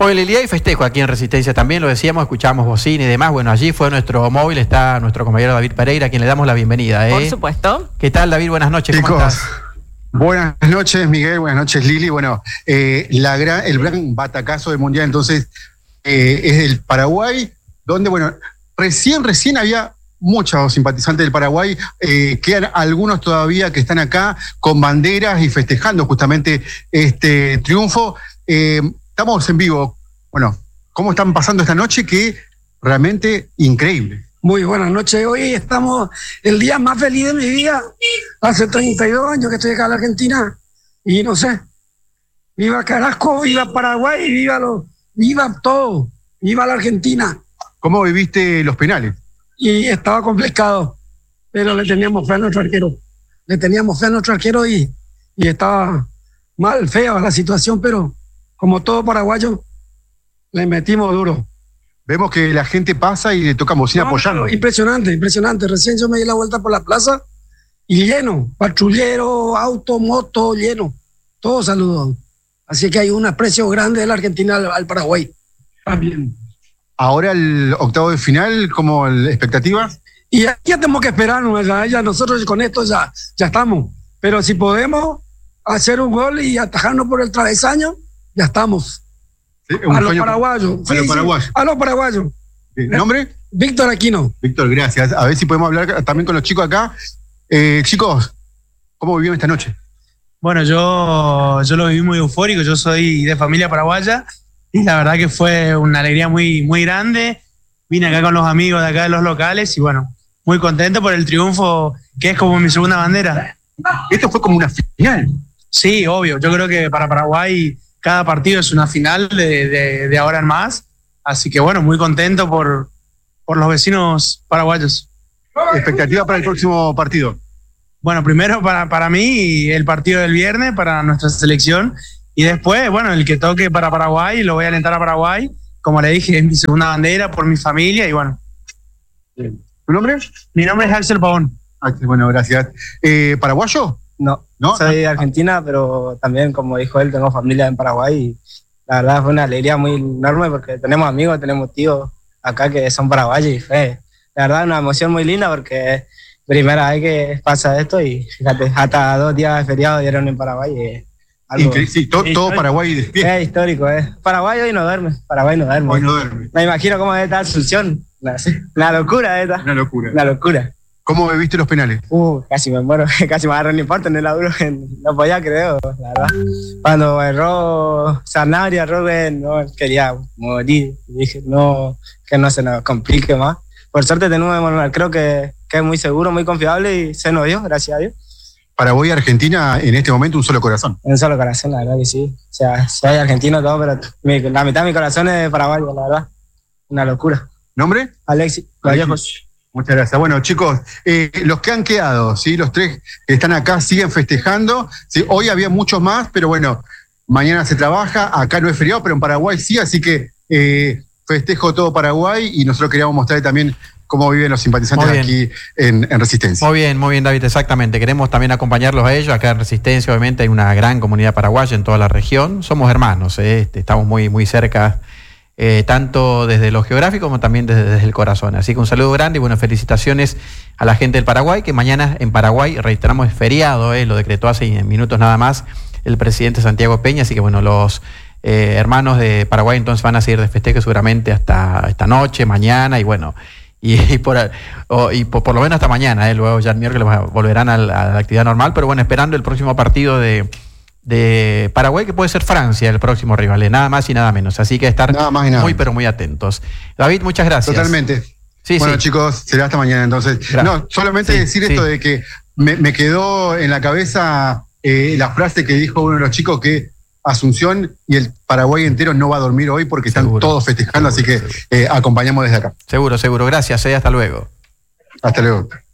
Móvil el día y festejo aquí en Resistencia también, lo decíamos, escuchamos bocina y demás. Bueno, allí fue nuestro móvil, está nuestro compañero David Pereira, a quien le damos la bienvenida. Por supuesto. ¿Qué tal, David? Buenas noches, Chicos, ¿cómo estás? Buenas noches, Miguel, buenas noches, Lili. Bueno, el gran batacazo del Mundial, entonces, es del Paraguay, donde, bueno, recién había muchos simpatizantes del Paraguay, quedan algunos todavía que están acá con banderas y festejando justamente este triunfo. Estamos en vivo. Bueno, ¿cómo están pasando esta noche? Que realmente increíble. Muy buenas noches. Hoy estamos el día más feliz de mi vida. Hace 32 años que estoy acá en la Argentina y no sé. Viva Carrasco, viva Paraguay, viva todo. Viva la Argentina. ¿Cómo viviste los penales? Y estaba complicado, pero le teníamos fe a nuestro arquero. Y estaba mal, fea la situación, pero como todo paraguayo, le metimos duro. Vemos que la gente pasa y le toca bocina apoyando. Impresionante. Recién yo me di la vuelta por la plaza y lleno. Patrullero, auto, moto, lleno. Todos saludos. Así que hay un aprecio grande de la Argentina al Paraguay. También. Ahora el octavo de final, ¿cómo expectativas? Y ya tenemos que esperarnos. Ya nosotros con esto ya estamos. Pero si podemos hacer un gol y atajarnos por el travesaño, ya estamos. Sí, a los paraguayos. A los paraguayos. ¿Nombre? Víctor Aquino. Víctor, gracias. A ver si podemos hablar también con los chicos acá. Chicos, ¿cómo vivieron esta noche? Bueno, yo lo viví muy eufórico. Yo soy de familia paraguaya y la verdad que fue una alegría muy, muy grande. Vine acá con los amigos de acá de los locales y bueno, muy contento por el triunfo, que es como mi segunda bandera. Esto fue como una final. Sí, obvio. Yo creo que para Paraguay cada partido es una final de ahora en más. Así que bueno, muy contento por los vecinos paraguayos. ¿Expectativa para el próximo partido? Bueno, primero para mí el partido del viernes, para nuestra selección. Y después, bueno, el que toque para Paraguay, lo voy a alentar a Paraguay. Como le dije, es mi segunda bandera por mi familia y bueno. ¿Tu nombre? Mi nombre es Axel Pavón. Axel, bueno, gracias. ¿Paraguayo? No, soy de Argentina, pero también, como dijo él, tengo familia en Paraguay y la verdad fue una alegría muy enorme porque tenemos amigos, tenemos tíos acá que son paraguayos y fue, la verdad, una emoción muy linda porque primera vez que pasa esto y fíjate, hasta 2 días de feriado dieron en Paraguay. Sí, todo Paraguay despierta. Es histórico, Paraguay hoy no duerme, Hoy no duerme. Me imagino cómo debe estar Asunción, una locura esta. Una locura. ¿Cómo viviste los penales? Casi me muero, casi me agarró el infarto en el laburo, no podía creer, la verdad. Cuando erró Sanabria, no quería morir, dije que no se nos complique más. Por suerte tenemos, creo que es muy seguro, muy confiable y se nos dio, gracias a Dios. Paraguay y Argentina en este momento un solo corazón. Un solo corazón, la verdad que sí. O sea, soy argentino todo, pero la mitad de mi corazón es de Paraguay, la verdad. Una locura. ¿Nombre? Alexis. Muchas gracias. Bueno, chicos, los que han quedado, ¿sí? Los 3 que están acá siguen festejando. ¿Sí? Hoy había muchos más, pero bueno, mañana se trabaja. Acá no es feriado, pero en Paraguay sí, así que festejo todo Paraguay y nosotros queríamos mostrar también cómo viven los simpatizantes aquí en Resistencia. Muy bien, David, exactamente. Queremos también acompañarlos a ellos. Acá en Resistencia, obviamente, hay una gran comunidad paraguaya en toda la región. Somos hermanos, estamos muy, muy cerca. Tanto desde lo geográfico como también desde el corazón. Así que un saludo grande y bueno, felicitaciones a la gente del Paraguay, que mañana en Paraguay, reiteramos, es feriado, lo decretó hace minutos nada más el presidente Santiago Peña, así que bueno, los hermanos de Paraguay entonces van a seguir de festejo seguramente hasta esta noche, mañana y bueno, y por lo menos hasta mañana, luego ya el miércoles volverán a la actividad normal, pero bueno, esperando el próximo partido de Paraguay, que puede ser Francia el próximo rival, nada más y nada menos. Así que estar muy, pero muy atentos. David, muchas gracias. Totalmente. Sí, bueno, chicos, será hasta mañana entonces. Gracias. No, solamente decir esto de que me quedó en la cabeza la frase que dijo uno de los chicos que Asunción y el Paraguay entero no va a dormir hoy porque están todos festejando, así que acompañamos desde acá. Seguro. Gracias, hasta luego. Hasta luego.